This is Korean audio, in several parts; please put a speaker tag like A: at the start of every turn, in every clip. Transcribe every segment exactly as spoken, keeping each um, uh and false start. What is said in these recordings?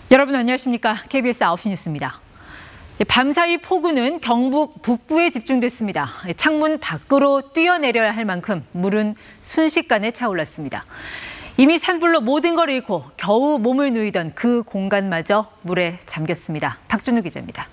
A: 여러분 안녕하십니까? 케이비에스 아홉 시 뉴스입니다. 밤사이 폭우는 경북 북부에 집중됐습니다. 창문 밖으로 뛰어내려야 할 만큼 물은 순식간에 차올랐습니다. 이미 산불로 모든 걸 잃고 겨우 몸을 누이던 그 공간마저 물에 잠겼습니다. 박준우 기자입니다.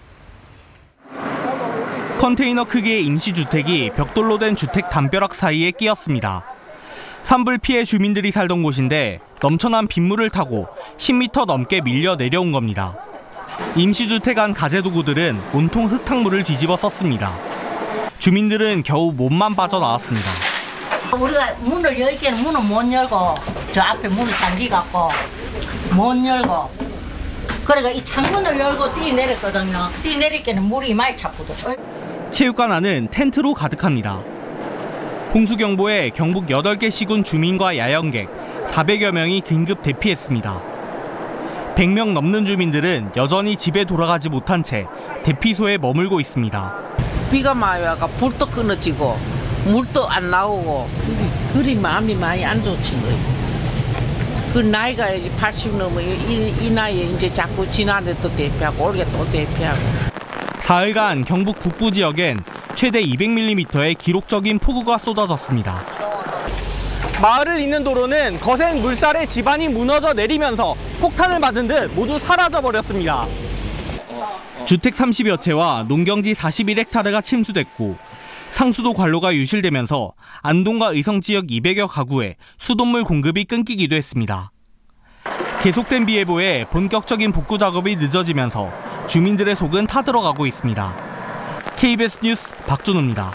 B: 컨테이너 크기의 임시주택이 벽돌로 된 주택 담벼락 사이에 끼었습니다. 산불 피해 주민들이 살던 곳인데 넘쳐난 빗물을 타고 십 미터 넘게 밀려 내려온 겁니다. 임시주택 안 가재도구들은 온통 흙탕물을 뒤집어 썼습니다. 주민들은 겨우 몸만 빠져나왔습니다.
C: 우리가 문을 열 때는 문은 못 열고 저 앞에 문을 잠기갖고 못 열고 그러니까 이 창문을 열고 뛰내렸거든요. 뛰내릴 때는 물이 많이 차거든.
B: 체육관 안은 텐트로 가득합니다. 홍수경보에 경북 여덟 개 시군 주민과 야영객 사백여 명이 긴급 대피했습니다. 백 명 넘는 주민들은 여전히 집에 돌아가지 못한 채 대피소에 머물고 있습니다.
D: 비가 많이 와가 불도 끊어지고 물도 안 나오고 그리 마음이 많이 안 좋지. 그 나이가 팔십 넘어 이, 이 나이에 이제 자꾸 지난해 또 대피하고 올해 또 대피하고.
B: 사흘간 경북 북부 지역엔 최대 이백 밀리미터의 기록적인 폭우가 쏟아졌습니다.
E: 마을을 잇는 도로는 거센 물살에 지반이 무너져 내리면서 폭탄을 맞은 듯 모두 사라져버렸습니다.
B: 주택 삼십여 채와 농경지 사십일 헥타르가 침수됐고 상수도 관로가 유실되면서 안동과 의성 지역 이백여 가구에 수돗물 공급이 끊기기도 했습니다. 계속된 비 예보에 본격적인 복구 작업이 늦어지면서 주민들의 속은 타들어가고 있습니다. 케이비에스 뉴스 박준우입니다.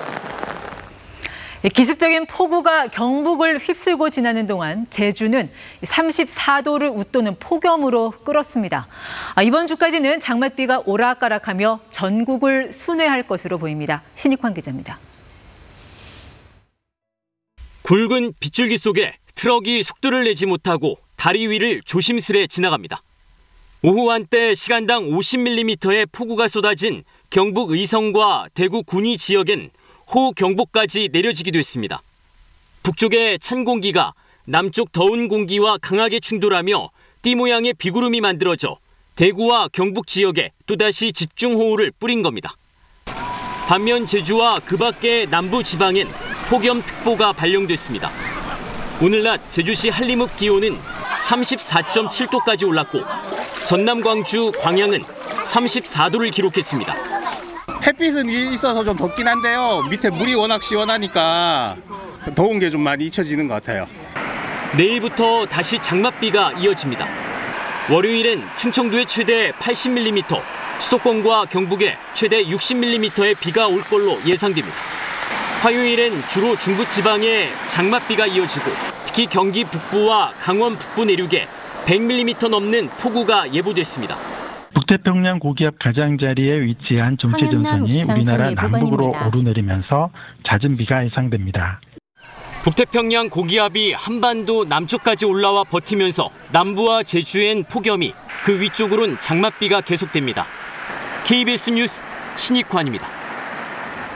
A: 기습적인 폭우가 경북을 휩쓸고 지나는 동안 제주는 삼십사 도를 웃도는 폭염으로 끓었습니다. 이번 주까지는 장맛비가 오락가락하며 전국을 순회할 것으로 보입니다. 신익환 기자입니다.
F: 굵은 빗줄기 속에 트럭이 속도를 내지 못하고 다리 위를 조심스레 지나갑니다. 오후 한때 시간당 오십 밀리미터의 폭우가 쏟아진 경북 의성과 대구 군위 지역엔 호경보까지 내려지기도 했습니다. 북쪽의 찬 공기가 남쪽 더운 공기와 강하게 충돌하며 띠 모양의 비구름이 만들어져 대구와 경북 지역에 또다시 집중호우를 뿌린 겁니다. 반면 제주와 그 밖의 남부 지방엔 폭염특보가 발령됐습니다. 오늘 낮 제주시 한림읍 기온은 삼십사 점 칠 도까지 올랐고 전남 광주 광양은 삼십사 도를 기록했습니다.
E: 햇빛은 있어서 좀 덥긴 한데요. 밑에 물이 워낙 시원하니까 더운 게 좀 많이 잊혀지는 것 같아요.
F: 내일부터 다시 장맛비가 이어집니다. 월요일엔 충청도에 최대 팔십 밀리미터, 수도권과 경북에 최대 육십 밀리미터의 비가 올 걸로 예상됩니다. 화요일엔 주로 중부지방에 장맛비가 이어지고 특히 경기 북부와 강원 북부 내륙에 백 밀리미터 넘는 폭우가 예보됐습니다.
G: 북태평양 고기압 가장자리에 위치한 정체전선이 우리나라 남북으로 오르내리면서 잦은 비가 예상됩니다.
F: 북태평양 고기압이 한반도 남쪽까지 올라와 버티면서 남부와 제주엔 폭염이, 그 위쪽으론 장맛비가 계속됩니다. 케이비에스 뉴스 신익환입니다.